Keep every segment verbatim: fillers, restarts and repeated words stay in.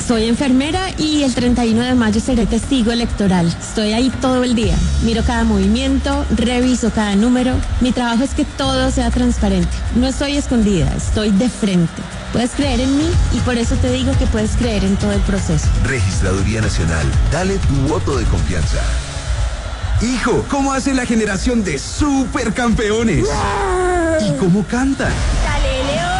Soy enfermera y el treinta y uno de mayo seré testigo electoral. Estoy ahí todo el día. Miro cada movimiento, reviso cada número. Mi trabajo es que todo sea transparente. No estoy escondida, estoy de frente. Puedes creer en mí y por eso te digo que puedes creer en todo el proceso. Registraduría Nacional, dale tu voto de confianza. Hijo, ¿cómo hace la generación de supercampeones? ¡Wow! ¿Y cómo cantan? ¡Dale,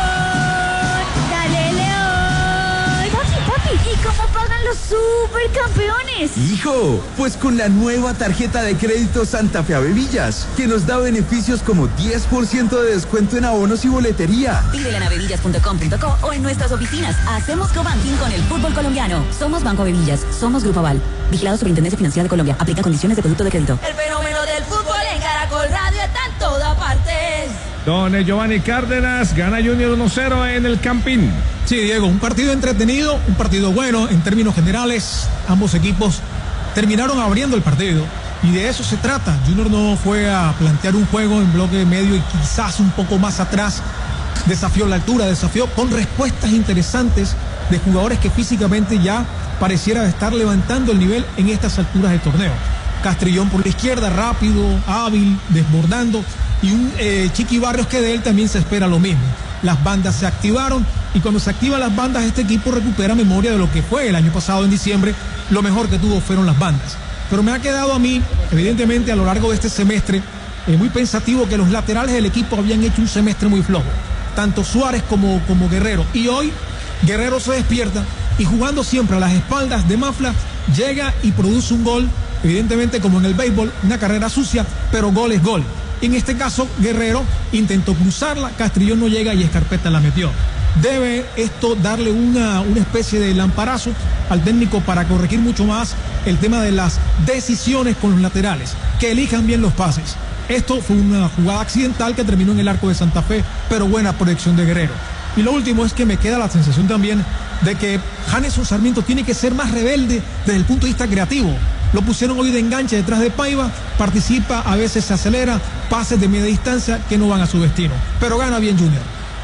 León! ¡Dale, León! Papi, papi, ¿y cómo pagan los supercampeones? Hijo, pues con la nueva tarjeta de crédito Santa Fe Avevillas, que nos da beneficios como diez por ciento de descuento en abonos y boletería. Pídela en avevillas punto com punto co o en nuestras oficinas. Hacemos cobanking con el fútbol colombiano. Somos Banco Avevillas, somos Grupo Aval. Vigilado Superintendencia Financiera de Colombia. Aplica condiciones de producto de crédito. El fenómeno del fútbol en Caracol Radio está en todas partes. Don Giovanni Cárdenas, gana Junior uno cero en el Campín. Sí, Diego, un partido entretenido, un partido bueno en términos generales. Ambos equipos terminaron abriendo el partido y de eso se trata. Junior no fue a plantear un juego en bloque medio y quizás un poco más atrás. Desafió la altura, desafió con respuestas interesantes de jugadores que físicamente ya pareciera estar levantando el nivel en estas alturas del torneo. Castrillón por la izquierda, rápido, hábil, desbordando, y un eh, Chiqui Barrios que de él también se espera lo mismo. Las bandas se activaron y cuando se activan las bandas este equipo recupera memoria de lo que fue el año pasado en diciembre. Lo mejor que tuvo fueron las bandas. Pero me ha quedado a mí, evidentemente a lo largo de este semestre, eh, muy pensativo que los laterales del equipo habían hecho un semestre muy flojo. Tanto Suárez como, como Guerrero. Y hoy Guerrero se despierta y jugando siempre a las espaldas de Mafla, llega y produce un gol, evidentemente como en el béisbol, una carrera sucia, pero gol es gol. En este caso, Guerrero intentó cruzarla, Castrillón no llega y Escarpeta la metió. Debe esto darle una, una especie de lamparazo al técnico para corregir mucho más el tema de las decisiones con los laterales, que elijan bien los pases. Esto fue una jugada accidental que terminó en el arco de Santa Fe, pero buena proyección de Guerrero. Y lo último es que me queda la sensación también de que Janeson Sarmiento tiene que ser más rebelde desde el punto de vista creativo. Lo pusieron hoy de enganche detrás de Paiva, participa, a veces se acelera, pases de media distancia que no van a su destino. Pero gana bien Junior.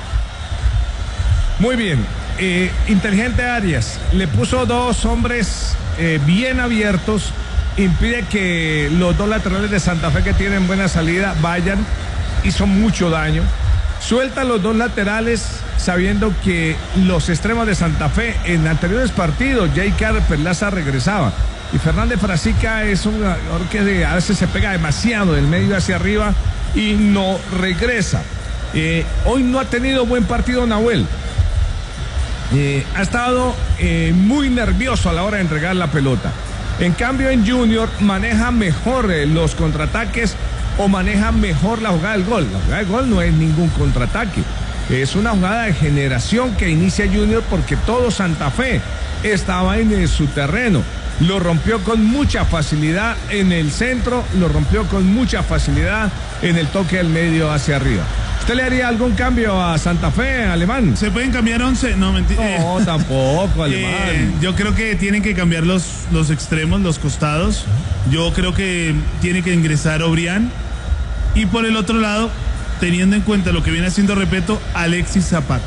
Muy bien. Eh, inteligente Arias, le puso dos hombres eh, bien abiertos, impide que los dos laterales de Santa Fe que tienen buena salida vayan, hizo mucho daño. Suelta los dos laterales sabiendo que los extremos de Santa Fe en anteriores partidos, J. Perlaza regresaba. Y Fernández Frasica es un jugador que de, a veces se pega demasiado del medio hacia arriba y no regresa. Eh, hoy no ha tenido buen partido Nahuel. Eh, ha estado eh, muy nervioso a la hora de entregar la pelota. En cambio en Junior maneja mejor eh, los contraataques o maneja mejor la jugada del gol. La jugada del gol no es ningún contraataque. Es una jugada de generación que inicia Junior porque todo Santa Fe estaba en eh, su terreno. Lo rompió con mucha facilidad en el centro, lo rompió con mucha facilidad en el toque del medio hacia arriba. ¿Usted le haría algún cambio a Santa Fe, Alemán? ¿Se pueden cambiar once? No, mentira. No, tampoco, Alemán. Eh, yo creo que tienen que cambiar los, los extremos, los costados. Yo creo que tiene que ingresar Obrián. Y por el otro lado, teniendo en cuenta lo que viene haciendo, repito, Alexis Zapata.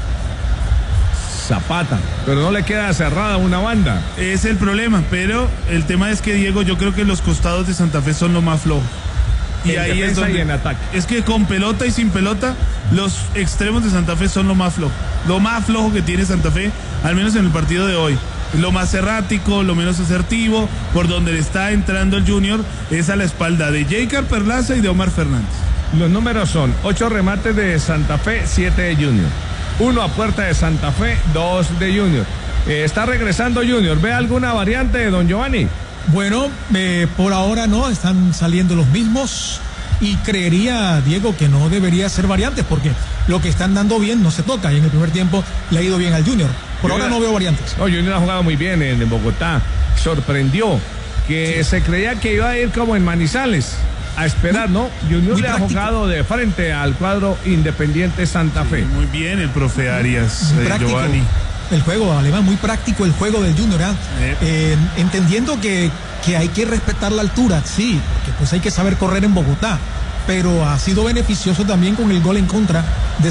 Zapata, pero no le queda cerrada una banda. Es el problema, pero el tema es que, Diego, yo creo que los costados de Santa Fe son lo más flojos. Y en ahí es donde, y en ataque. Es que con pelota y sin pelota, los extremos de Santa Fe son lo más flojo. Lo más flojo que tiene Santa Fe, al menos en el partido de hoy. Lo más errático, lo menos asertivo, por donde le está entrando el Junior, es a la espalda de J. Perlaza y de Omar Fernández. Los números son ocho remates de Santa Fe, siete de Junior. Uno a puerta de Santa Fe, dos de Junior. Eh, está regresando Junior. ¿Ve alguna variante de don Giovanni? Bueno, eh, por ahora no, están saliendo los mismos y creería, Diego, que no debería ser variantes porque lo que están dando bien no se toca y en el primer tiempo le ha ido bien al Junior. Por Junior, ahora no veo variantes. No, Junior ha jugado muy bien en, en Bogotá. Sorprendió que sí. Se creía que iba a ir como en Manizales. A esperar, ¿no? Junior le ha jugado de frente al cuadro Independiente Santa Fe. Sí, muy bien el profe Arias, muy eh, práctico Giovanni. El juego, Alemán, muy práctico el juego del Junior, ¿eh? Eh. Eh, entendiendo que, que hay que respetar la altura, sí, porque pues hay que saber correr en Bogotá, pero ha sido beneficioso también con el gol en contra de